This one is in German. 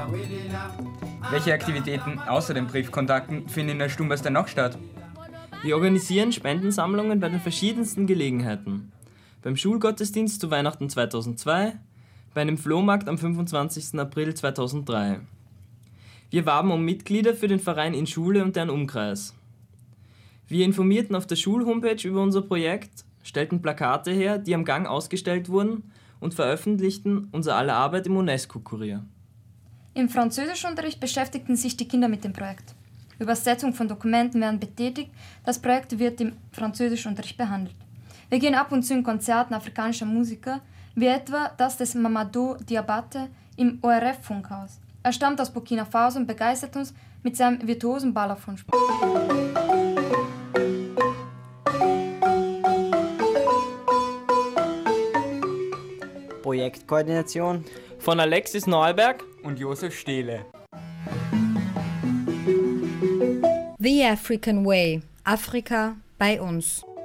Welche Aktivitäten außer den Briefkontakten finden in der Stumbastei noch statt? Wir organisieren Spendensammlungen bei den verschiedensten Gelegenheiten. Beim Schulgottesdienst zu Weihnachten 2002, bei einem Flohmarkt am 25. April 2003. Wir warben um Mitglieder für den Verein in Schule und deren Umkreis. Wir informierten auf der Schulhomepage über unser Projekt, stellten Plakate her, die am Gang ausgestellt wurden, und veröffentlichten unser aller Arbeit im UNESCO-Kurier. Im Französischunterricht beschäftigten sich die Kinder mit dem Projekt. Übersetzung von Dokumenten werden betätigt, das Projekt wird im Französischunterricht behandelt. Wir gehen ab und zu in Konzerten afrikanischer Musiker, wie etwa das des Mamadou Diabate im ORF-Funkhaus. Er stammt aus Burkina Faso und begeistert uns mit seinem virtuosen Balafon-Spiel. Projektkoordination von Alexis Neuberg und Josef Stehle. The African Way. Afrika bei uns.